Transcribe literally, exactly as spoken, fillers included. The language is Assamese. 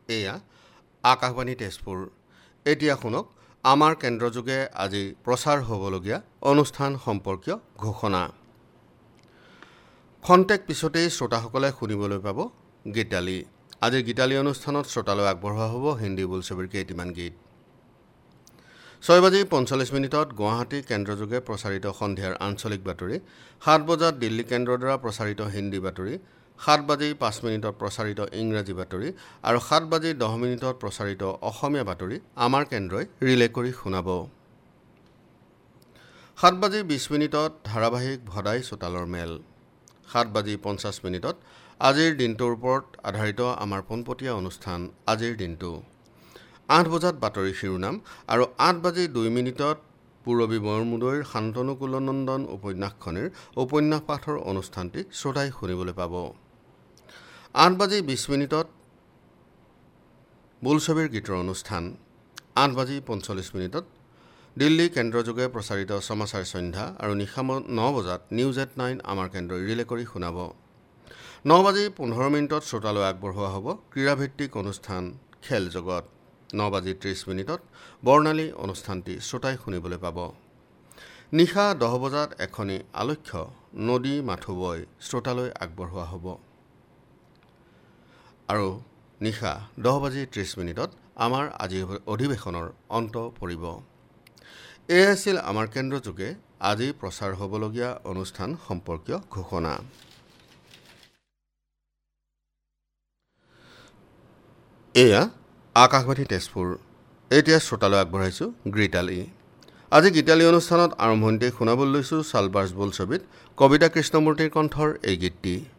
এয়া আকাশবাণী তেজপুৰ। এতিয়া শুনক আমাৰ কেন্দ্ৰযোগে আজি প্ৰচাৰ হ'বলগীয়া অনুষ্ঠান সম্পৰ্কীয় ঘোষণা। খন্তেক পিছতেই শ্ৰোতাসকলে শুনিবলৈ পাব গীতালি। আজিৰ গীতালি অনুষ্ঠানত শ্ৰোতালৈ আগবঢ়োৱা হ'ব হিন্দী বোলছবিৰ কেইটিমান গীত। ছয় বাজি পঞ্চল্লিছ মিনিটত গুৱাহাটী কেন্দ্ৰযোগে প্ৰচাৰিত সন্ধিয়াৰ আঞ্চলিক বাতৰি, সাত বজাত দিল্লী কেন্দ্ৰৰ দ্বাৰা প্ৰচাৰিত হিন্দী বাতৰি, সাত বাজি পাঁচ মিনিটত প্ৰচাৰিত ইংৰাজী বাতৰি আৰু সাত বাজি দহ মিনিটত প্ৰচাৰিত অসমীয়া বাতৰি আমাৰ কেন্দ্ৰই ৰিলে কৰি শুনাব। সাত বাজি বিছ মিনিটত ধাৰাবাহিক ভদাই চোতালৰ মেল, সাত বাজি পঞ্চাছ মিনিটত আজিৰ দিনটোৰ ওপৰত আধাৰিত আমাৰ পোনপটীয়া অনুষ্ঠান আজিৰ দিনটো, আঠ বজাত বাতৰি শিৰোনাম আৰু আঠ বাজি দুই মিনিটত পূৰবী বৰমুদৈৰ শান্তনু কুলনন্দন উপন্যাসখনিৰ উপন্যাস পাঠৰ অনুষ্ঠানটি শ্ৰোতাই শুনিবলৈ পাব। আঠ বাজি বিছ মিনিটত বোলছবিৰ গীতৰ অনুষ্ঠান, আঠ বাজি পঞ্চল্লিছ মিনিটত দিল্লী কেন্দ্ৰযোগে প্ৰচাৰিত সমাচাৰ সন্ধ্যা আৰু নিশা ন বজাত নিউজ এট নাইন আমাৰ কেন্দ্ৰই ৰিলে কৰি শুনাব। ন বাজি পোন্ধৰ মিনিটত শ্ৰোতালৈ আগবঢ়োৱা হ'ব ক্ৰীড়াভিত্তিক অনুষ্ঠান খেল জগত। ন বাজি ত্ৰিছ মিনিটত বৰ্ণালী অনুষ্ঠানটি শ্ৰোতাই শুনিবলৈ পাব। নিশা দহ বজাত এখনি আলক্ষ্য নদী মাথোবৈ শ্ৰোতালৈ আগবঢ়োৱা হ'ব আৰু নিশা দহ বাজি ত্ৰিছ মিনিটত আমাৰ আজিৰ অধিৱেশনৰ অন্ত পৰিব। এয়া আছিল আমাৰ কেন্দ্ৰযোগে আজি প্ৰচাৰ হ'বলগীয়া অনুষ্ঠান সম্পৰ্কীয় ঘোষণা। এয়া আকাশবাণী তেজপুৰ। এতিয়া শ্ৰোতালৈ আগবঢ়াইছোঁ গীতালি। আজি গীতালি অনুষ্ঠানত আৰম্ভণিতে শুনাবলৈ লৈছোঁ চালবাৰ্ছ বোলছবিত কবিতা কৃষ্ণমূৰ্তিৰ কণ্ঠৰ এই গীতটি।